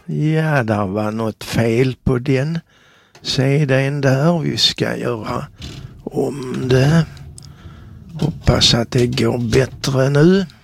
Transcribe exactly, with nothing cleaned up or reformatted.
Ja, där var något fel på den C D:n där. Vi ska göra om det. Hoppas att det går bättre nu.